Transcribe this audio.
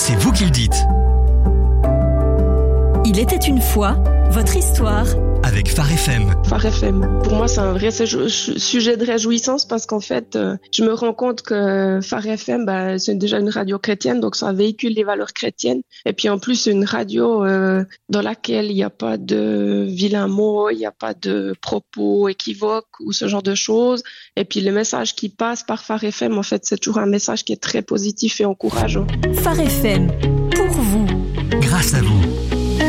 c'est vous qui le dites. Il était une fois, votre histoire. Avec Phare FM. Phare FM. Pour moi, c'est un vrai sujet de réjouissance parce qu'en fait, je me rends compte que Phare FM, c'est déjà une radio chrétienne, donc ça véhicule les valeurs chrétiennes. Et puis en plus, c'est une radio dans laquelle il n'y a pas de vilains mots, il n'y a pas de propos équivoques ou ce genre de choses. Et puis le message qui passe par Phare FM, en fait, c'est toujours un message qui est très positif et encourageant. Phare FM, pour vous. Grâce à vous.